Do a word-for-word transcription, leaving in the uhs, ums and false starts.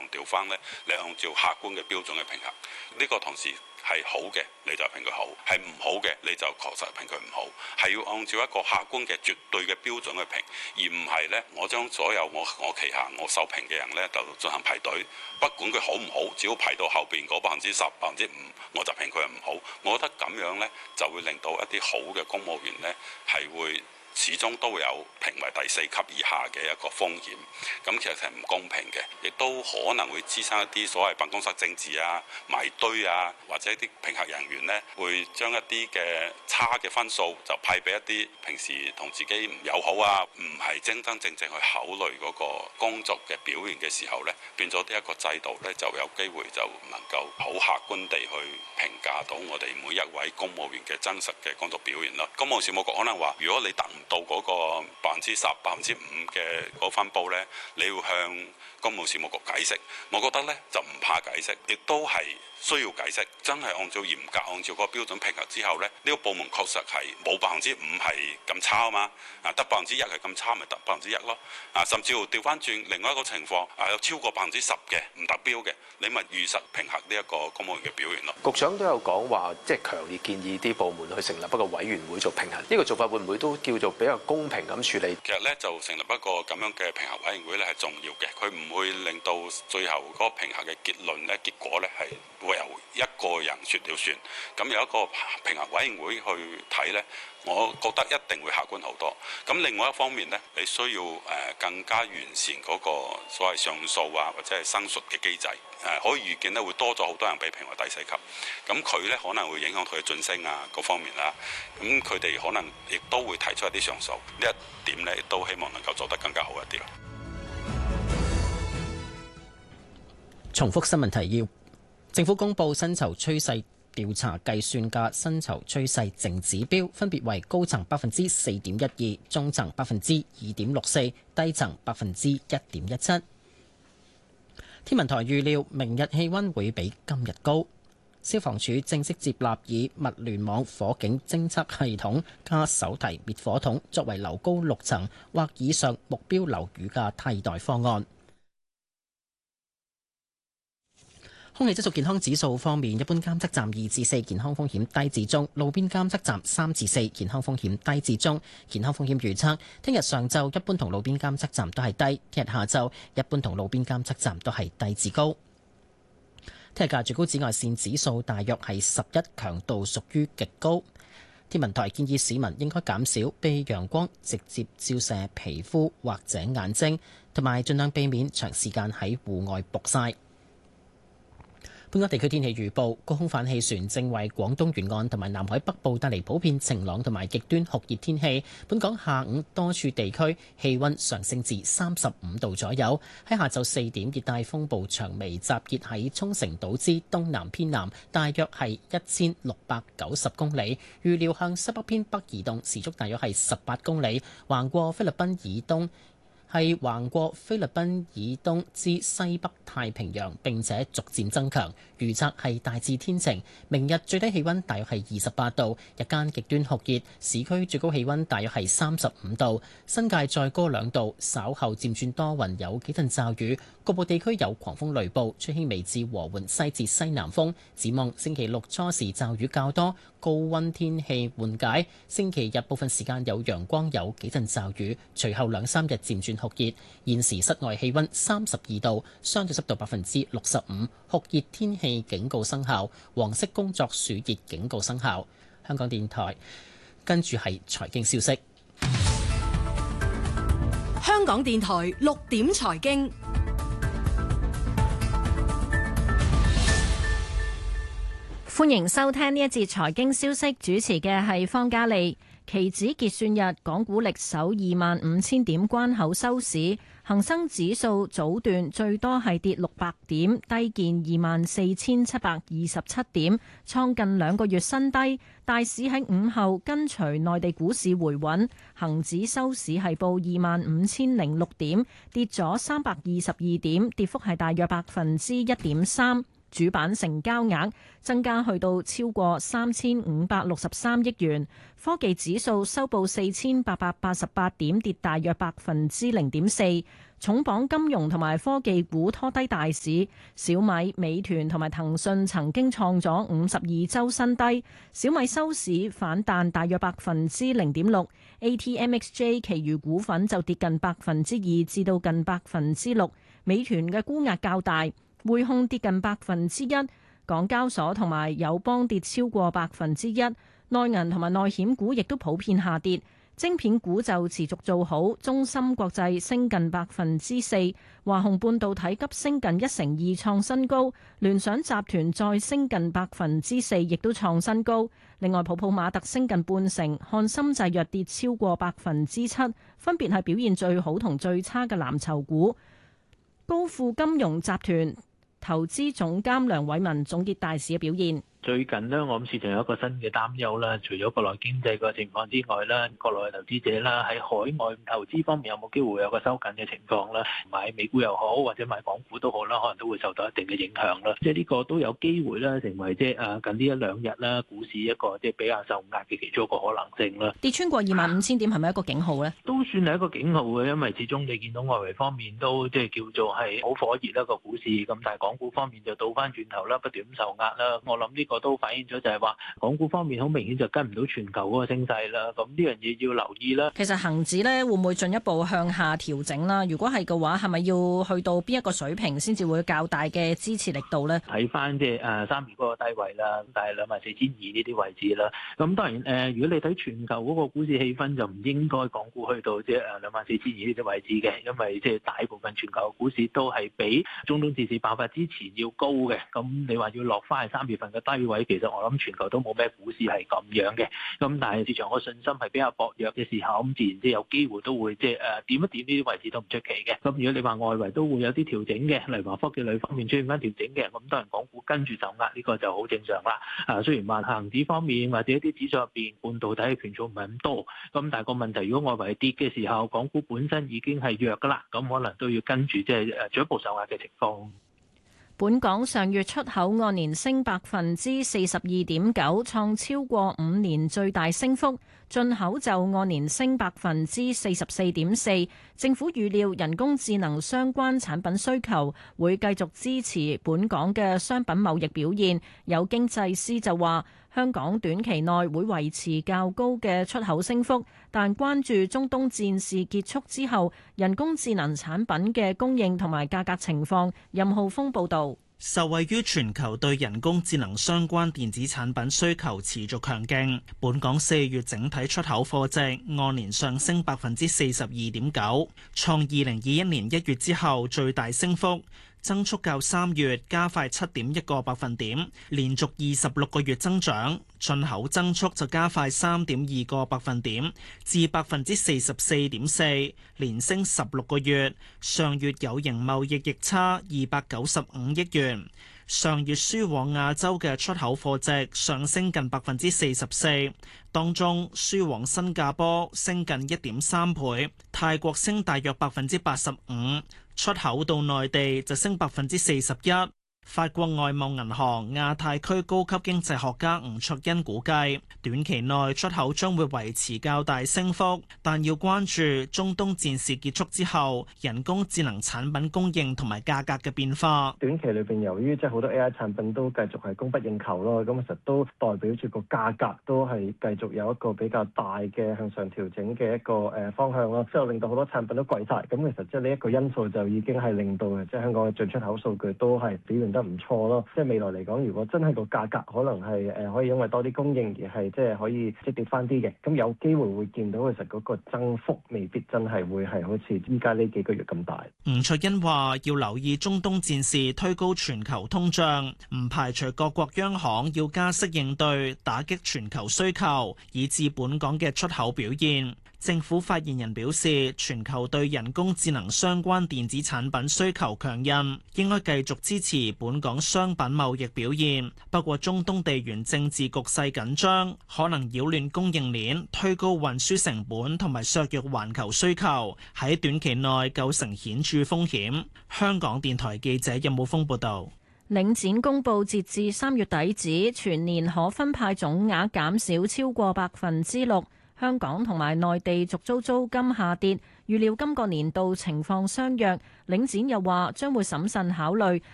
調翻呢，你按照客觀嘅標準去評核，呢、這個同時係好嘅你就評佢好，係唔好嘅你就確實評佢唔好，係要按照一個客觀嘅絕對嘅標準去評，而唔係呢，我將所有我我旗下我受評嘅人呢，就進行排隊，不管佢好唔好，只要排到後邊嗰百分之十、百分之五，我就評佢唔好。我覺得咁樣呢，就會令到一啲好嘅公務員呢，係會始終都會有評為第四級以下嘅一個風險，咁其實係唔公平嘅，亦都可能會滋生一啲所謂辦公室政治啊、埋堆啊，或者啲評核人員呢會將一啲嘅差嘅分數就派俾一啲平時同自己唔友好啊，唔係真真正正去考慮嗰個工作嘅表現嘅時候呢，變咗呢一個制度呢，就有機會就唔能夠好客觀地去評價到我哋每一位公務員嘅真實嘅工作表現咯。公務事務局可能話，如果你達唔到嗰個百分之十、百分之五嘅嗰分佈呢，你要向公務事務局解釋。我覺得呢，就唔怕解釋，亦都係需要解釋。真係按照嚴格按照嗰個標準評核之後呢，呢、呢個部門確實係冇百分之五係咁差啊嘛，啊得百分之一係咁差，咪得百分之一咯。啊，甚至乎調翻轉另外一個情況，啊有超過百分之十嘅唔達標嘅，你咪如實評核呢一個公務員嘅表現咯。 局長都有講話，即係強烈建議啲部門去成立一個委員會做評核，呢、呢個做法會唔會都叫做比較公平咁處理？ 其實咧就成立一個咁樣嘅評核委員會咧係重要嘅，佢唔會令到最後嗰個評核嘅結論咧結果咧係會由一個人説了算。咁有一個評核委員會去睇咧，我覺得一定會客觀好多。咁另外一方面咧，你需要誒更加完善嗰個所謂上訴啊或者係申述嘅機制。誒可以預見咧會多咗好多人被評為第四級，咁佢咧可能會影響佢嘅晉升啊各方面啦。咁佢哋可能亦都會提出一啲上訴，呢一點咧亦都希望能夠做得更加好一啲咯。 重複新聞提要：政府公布薪酬趨勢調查計算嘅薪酬趨勢淨指標，分別為高層百分之四點一二，中層百分之二點六四，低層百分之一點一七。天文台預料明日氣溫會比今日高。消防處正式接納以物聯網火警偵測系統加手提滅火筒作為樓高六層或以上目標樓宇嘅替代方案。空氣質素健康指數方面，一般監測站二至四，健康風險低至中；路邊監測站三至四，健康風險低至中。健康風險預測：聽日上晝一般同路邊監測站都係低；聽日下晝一般同路邊監測站都係低至高。聽日嘅最高紫外線指數大約係十一，強度屬於極高。天文台建議市民應該減少被陽光直接照射皮膚或者眼睛，同埋盡量避免長時間喺戶外曝曬。本港地區天氣預報：高空反氣旋正為廣東沿岸同埋南海北部帶嚟普遍晴朗同埋極端酷熱天氣。本港下午多處地區氣溫上升至三十五度左右。喺下晝四點，熱帶風暴長眉集結喺沖繩島之東南偏南，大約係一千六百九十公里。預料向西北偏北移動，時速大約係十八公里，橫過菲律賓以東。係橫過菲律賓以東至西北太平洋，並且逐漸增強。預測係大致天晴，明日最低氣溫大約係二十八度，日間極端酷熱，市區最高氣溫大約係三十五度，新界再高兩度。稍後漸轉多雲，有幾陣驟雨，局部地區有狂風雷暴，吹輕微至和緩西至西南風。展望星期六初時驟雨較多，高溫天氣緩解。星期日部分時間有陽光，有幾陣驟雨，隨後兩三日漸轉酷熱。現時室外氣溫三十二度，相對濕度百分之六十五，酷熱天氣警告生效，黃色工作暑熱警告生效。香港電台跟住係財經消息。 香港電台六點財經，歡迎收聽呢一節財經消息，主持嘅係方嘉利。期指結算日，港股力守二萬五千點關口收市，恒生指數早段最多係跌六百點，低見二萬四千七百二十七點，創近兩個月新低。大市喺午後跟隨內地股市回穩，恒指收市係報二萬五千零六點，跌咗三百二十二點，跌幅係大約百分之一點三。 主板成交額增加去到超過三千五百六十三億元。科技指數收報四千八百八十八點，跌大約百分之零點四。重磅金融同埋科技股拖低大市，小米、美團同埋騰訊曾經創咗五十二周新低，小米收市反彈大約百分之零點六 ，A T M X J 其餘股份就跌近百分之二至到近百分之六，美團嘅沽壓較大，匯控跌近百分之一，港交所同埋友邦跌超過百分之一，內銀同埋內險股亦都普遍下跌。晶片股就持續做好，中芯國際升近百分之四，華虹半導體急升近一成二創新高，聯想集團再升近百分之四，亦都創新高。另外，普普馬特升近半成，漢森製藥跌超過百分之七，分別係表現最好同最差嘅藍籌股。高富金融集團投資總監梁偉文總結大市嘅表現。 最近呢，我諗市場有一個新嘅擔憂啦。除咗國內經濟個情況之外啦，國內嘅投資者啦喺海外投資方面有冇機會有個收緊嘅情況啦？買美股又好，或者買港股都好啦，可能都會受到一定嘅影響啦。即係呢個都有機會啦，成為即係啊近呢一兩日啦，股市一個即係比較受壓嘅其中一個可能性啦。 跌穿過二萬五千點係咪一個警號咧？ 都算係一個警號嘅，因為始終你見到外圍方面都即係叫做係好火熱一個股市，咁但係港股方面就倒翻轉頭啦，不斷咁受壓啦。我諗呢個都反映咗就係話港股方面好明顯就跟唔到全球嗰個升勢啦。咁呢樣嘢要留意啦。 其實恒指咧會唔會進一步向下調整啦？如果係嘅話，係咪要去到邊一個水平先至會較大嘅支持力度咧？ 睇翻即係誒三月嗰個低位啦，但係兩萬四千二呢啲位置啦。咁當然誒、呃，如果你睇全球嗰個股市氣氛，就唔應該港股去到即係誒兩萬四千二呢啲位置嘅，因為即係大部分全球股市都係比中東戰事爆發之前要高嘅。咁你話要落翻係三月份嘅低位，其實我諗全球都冇咩股市係咁樣嘅。咁但係市場個信心係比較薄弱嘅時候，咁自然即係有機會都會即係誒點一點呢啲位置都唔出奇嘅。咁如果你話外圍都會有啲調整嘅，例如話科技類方面出現翻調整嘅，咁當然港股跟住受壓，呢個就好正常啦。啊，雖然話恒指方面或者一啲指數入邊半導體嘅權重唔係咁多，咁但係個問題，如果外圍跌嘅時候，港股本身已經係弱噶啦，咁可能都要跟住即係誒進一步受壓嘅情況。 本港上月出口按年升百分之四十二點九，創超過五年最大升幅。進口就按年升百分之四十四點四。政府預料人工智能相關產品需求會繼續支持本港嘅商品貿易表現。有經濟師就話，香港短期內會維持較高嘅出口升幅，但關注中東戰事結束之後，人工智能產品嘅供應同埋價格情況。任浩峰報導。 受惠於全球對人工智能相關電子產品需求持續強勁，本港四月整體出口貨值按年上升百分之四十二點九，創二零二一年一月之後最大升幅。增速較三月加快七點一個百分點，連續二十六個月增長。進口增速就加快三點二個百分點，至百分之四十四點四，連升十六個月。上月有形貿易逆差二百九十五億元。上月輸往亞洲嘅出口貨值上升近百分之四十四，當中輸往新加坡升近一點三倍，泰國升大約百分之八十五，出口到內地就升百分之四十一。法國外貿銀行亞太區高級經濟學家吳卓恩估計，短期內出口將會維持較大升幅，但要關注中東戰事結束之後人工智能產品供應同埋價格嘅變化。 短期裏邊由於即係好多 A I 產品都繼續係供不應求咯，咁其實都代表住個價格都係繼續有一個比較大嘅向上調整嘅一個誒方向咯，之後令到好多產品都貴晒。咁其實即係呢一個因素就已經係令到即係香港嘅進出口數據都係表現得唔錯咯，即係未來嚟講，如果真係個價格可能係誒可以因為多啲供應而係即係可以即跌翻啲嘅，咁有機會會見到其實嗰個增幅未必真係會係好似依家呢幾個月咁大。 吳卓恩話：要留意中東戰事推高全球通脹，唔排除各國央行要加息應對，打擊全球需求，以致本港嘅出口表現。政府發言人表示，全球對人工智能相關電子產品需求強韌，應該繼續支持本港商品貿易表現。不過，中東地緣政治局勢緊張，可能擾亂供應鏈，推高運輸成本同埋削弱環球需求，喺短期內構成顯著風險。香港電台記者任武峯報導。 領展公佈截至三月底止，全年可分派總額減少超過百分之六。香港同埋內地續租租金下跌，預料今個年度情況相若。領展又話將會審慎考慮